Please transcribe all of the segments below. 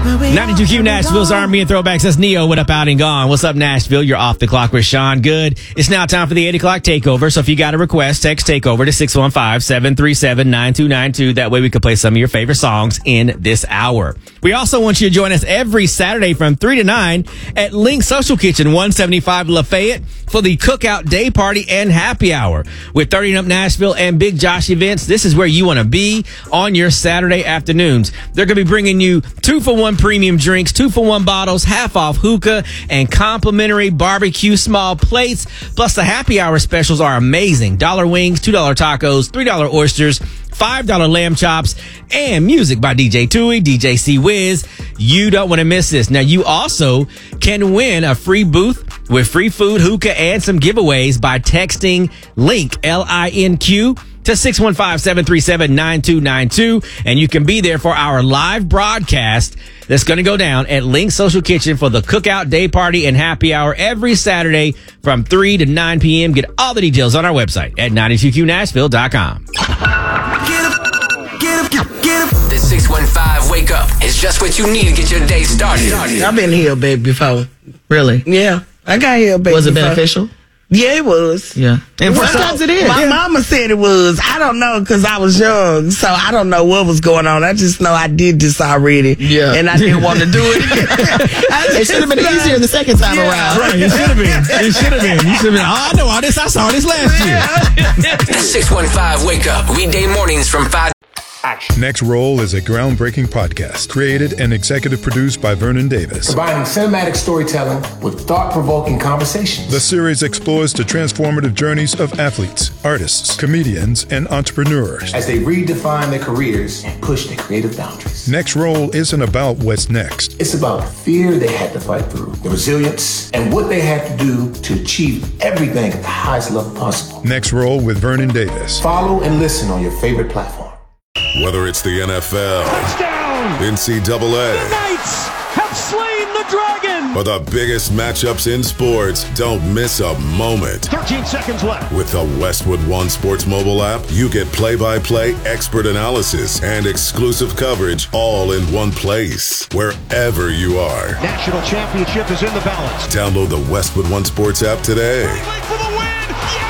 92Q Nashville's Army and Throwbacks. That's Neo with Up, Out, and Gone. What's up, Nashville? You're off the clock with Sean Good. It's now time for the 8 o'clock takeover. So if you got a request, text takeover to 615-737-9292. That way we can play some of your favorite songs in this hour. We also want you to join us every Saturday from 3 to 9 at Link Social Kitchen, 175 Lafayette for the Cookout Day Party and Happy Hour. With 30 Up Nashville and Big Josh events, this is where you want to be on your Saturday afternoons. They're going to be bringing you 2-for-1 premium drinks, 2-for-1 bottles, half off hookah, and complimentary barbecue small plates. Plus, the happy hour specials are amazing. $1 wings, $2 tacos, $3 oysters, $5 lamb chops, and music by DJ Tui, DJ C Wiz. You don't want to miss this. Now, you also can win a free booth with free food, hookah, and some giveaways by texting LINQ, L-I-N-Q, to 615-737-9292. And you can be there for our live broadcast that's going to go down at Link Social Kitchen for the Cookout Day Party and Happy Hour every Saturday from 3 to 9 p.m. Get all the details on our website at 92qnashville.com. The 615 Wake Up is just what you need to get your day started. I've been here, baby, before. Really? Yeah, I got here, baby. Was it before. beneficial? Yeah, it was. Yeah. And sometimes it is. My mama said it was. I don't know, because I was young, so I don't know what was going on. I just know I did this already. Yeah. And I didn't want to do it again. It should have been easier the second time around. Right, it should have been. It should have been. You should have been. Oh, I know all this. I saw this last year. The 615 Wake Up, weekday mornings from 5. Action. Next Roll is a groundbreaking podcast created and executive produced by Vernon Davis. Combining cinematic storytelling with thought-provoking conversations. The series explores the transformative journeys of athletes, artists, comedians, and entrepreneurs as they redefine their careers and push their creative boundaries. Next Roll isn't about what's next. It's about the fear they had to fight through, the resilience, and what they had to do to achieve everything at the highest level possible. Next Roll with Vernon Davis. Follow and listen on your favorite platform. Whether it's the NFL, touchdown, NCAA, the Knights have slain the dragon, or the biggest matchups in sports, don't miss a moment. 13 seconds left. With the Westwood One Sports mobile app, you get play-by-play expert analysis and exclusive coverage all in one place, wherever you are. National championship is in the balance. Download the Westwood One Sports app today. For the win!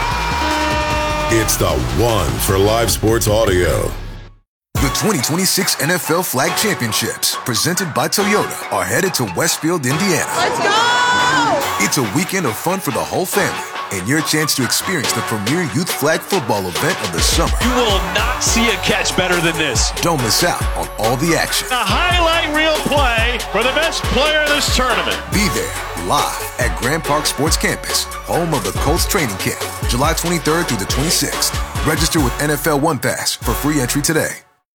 Yeah! It's the one for live sports audio. The 2026 NFL Flag Championships, presented by Toyota, are headed to Westfield, Indiana. Let's go! It's a weekend of fun for the whole family and your chance to experience the premier youth flag football event of the summer. You will not see a catch better than this. Don't miss out on all the action. A highlight reel play for the best player in this tournament. Be there live at Grand Park Sports Campus, home of the Colts training camp, July 23rd through the 26th. Register with NFL One Pass for free entry today.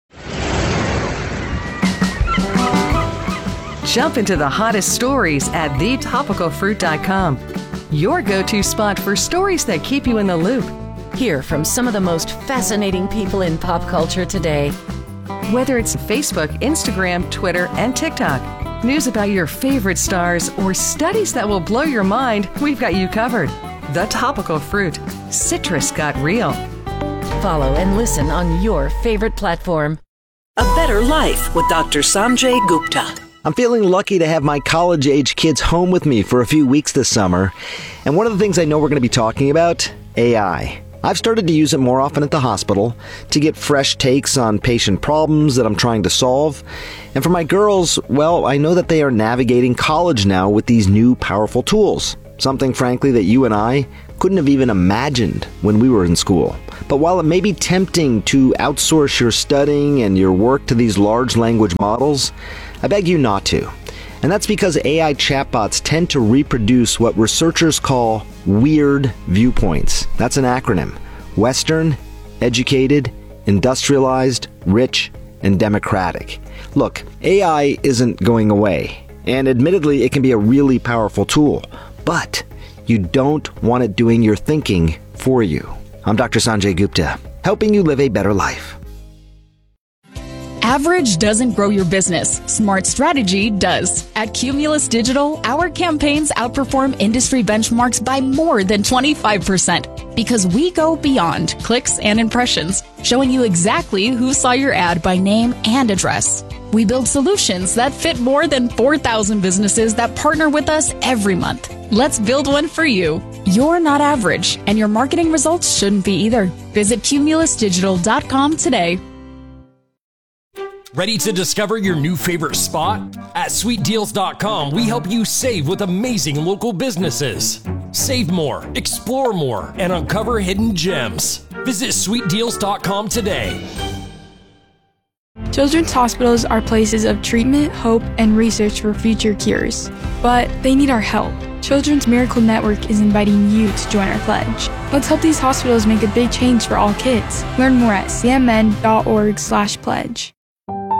Jump into the hottest stories at thetopicalfruit.com. Your go-to spot for stories that keep you in the loop. Hear from some of the most fascinating people in pop culture today. Whether it's Facebook, Instagram, Twitter, and TikTok, news about your favorite stars, or studies that will blow your mind, we've got you covered. The Topical Fruit. Citrus got real. Follow and listen on your favorite platform. A Better Life with Dr. Sanjay Gupta. I'm feeling lucky to have my college-age kids home with me for a few weeks this summer. And one of the things I know we're going to be talking about, AI. I've started to use it more often at the hospital to get fresh takes on patient problems that I'm trying to solve. And for my girls, well, I know that they are navigating college now with these new powerful tools. Something, frankly, that you and I couldn't have even imagined when we were in school. But while it may be tempting to outsource your studying and your work to these large language models, I beg you not to. And that's because AI chatbots tend to reproduce what researchers call weird viewpoints. That's an acronym. Western, educated, industrialized, rich, and democratic. Look, AI isn't going away. And admittedly, it can be a really powerful tool. But you don't want it doing your thinking for you. I'm Dr. Sanjay Gupta, helping you live a better life. Average doesn't grow your business. Smart strategy does. At Cumulus Digital, our campaigns outperform industry benchmarks by more than 25% because we go beyond clicks and impressions, showing you exactly who saw your ad by name and address. We build solutions that fit more than 4,000 businesses that partner with us every month. Let's build one for you. You're not average, and your marketing results shouldn't be either. Visit cumulusdigital.com today. Ready to discover your new favorite spot? At sweetdeals.com, we help you save with amazing local businesses. Save more, explore more, and uncover hidden gems. Visit sweetdeals.com today. Children's hospitals are places of treatment, hope, and research for future cures. But they need our help. Children's Miracle Network is inviting you to join our pledge. Let's help these hospitals make a big change for all kids. Learn more at cmn.org/pledge.